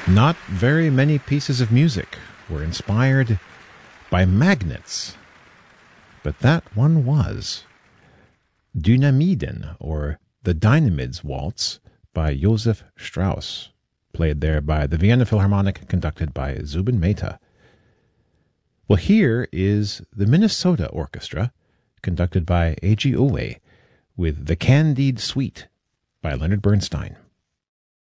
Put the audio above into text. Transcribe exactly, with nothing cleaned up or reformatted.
Not very many pieces of music were inspired by magnets, but that one was. Dynamiden, or the Dynamids Waltz, by Josef Strauss, played there by the Vienna Philharmonic, conducted by Zubin Mehta. Well, here is the Minnesota Orchestra, conducted by Eiji Oe, with the Candide Suite by Leonard Bernstein.